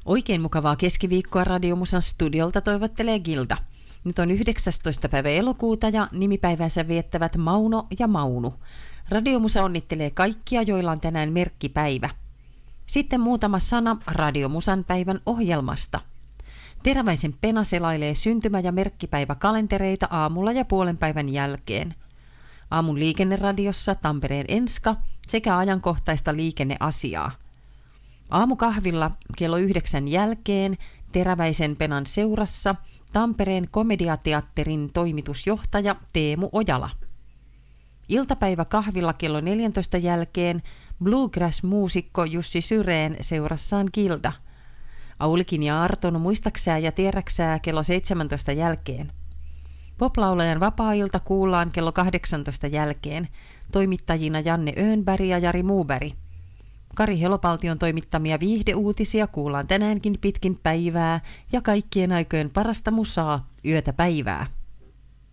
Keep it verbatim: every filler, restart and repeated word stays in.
Oikein mukavaa keskiviikkoa Radiomusan studiolta toivottelee Gilda. Nyt on yhdeksästoista päivä elokuuta ja nimipäivänsä viettävät Mauno ja Maunu. Radiomusa onnittelee kaikkia, joilla on tänään merkkipäivä. Sitten muutama sana Radiomusan päivän ohjelmasta. Teräväisen Pena selailee syntymä- ja merkkipäiväkalentereita aamulla ja puolen päivän jälkeen. Aamun liikenneradiossa Tampereen Enska sekä ajankohtaista liikenneasiaa. Aamukahvilla kello yhdeksän jälkeen Teräväisen Penan seurassa Tampereen komediateatterin toimitusjohtaja Teemu Ojala. Iltapäivä kahvilla kello neljäntoista jälkeen bluegrass-muusikko Jussi Syreen seurassaan Gilda. Aulikin ja Arton muistaksää ja tiedäksää kello seitsemäntoista jälkeen. Poplaulajan vapaa-ilta kuullaan kello kahdeksantoista jälkeen. Toimittajina Janne Öönberg ja Jari Muuberg. Kari Helopaltion toimittamia viihdeuutisia kuullaan tänäänkin pitkin päivää ja kaikkien aikojen parasta musaa yötä päivää.